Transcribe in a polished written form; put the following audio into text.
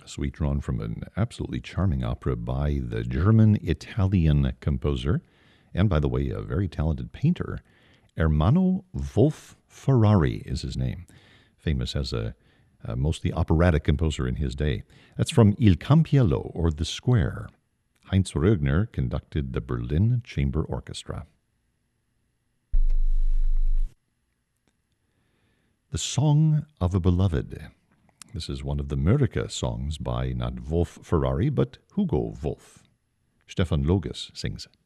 A suite drawn from an absolutely charming opera by the German-Italian composer, and by the way, a very talented painter. Ermanno Wolf Ferrari is his name, famous as a mostly operatic composer in his day. That's from Il Campiello, or The Square. Heinz Rögner conducted the Berlin Chamber Orchestra. The Song of a Beloved. This is one of the Mörike songs by not Wolf Ferrari, but Hugo Wolf. Stefan Logus sings it.